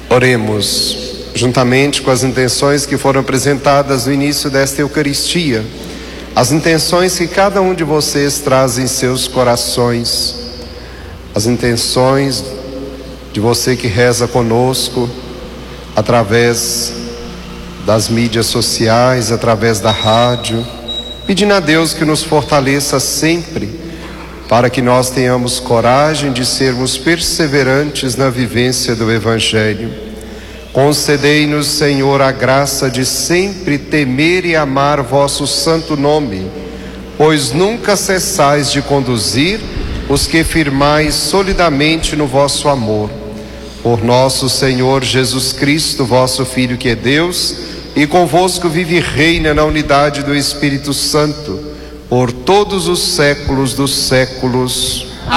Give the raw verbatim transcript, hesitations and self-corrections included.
Oremos, juntamente com as intenções que foram apresentadas no início desta Eucaristia, as intenções que cada um de vocês traz em seus corações, as intenções de você que reza conosco, através das mídias sociais, através da rádio, pedindo a Deus que nos fortaleça sempre, para que nós tenhamos coragem de sermos perseverantes na vivência do Evangelho. Concedei-nos, Senhor, a graça de sempre temer e amar vosso santo nome, pois nunca cessais de conduzir os que firmais solidamente no vosso amor. Por nosso Senhor Jesus Cristo, vosso Filho, que é Deus, e convosco vive e reina na unidade do Espírito Santo, por todos os séculos dos séculos.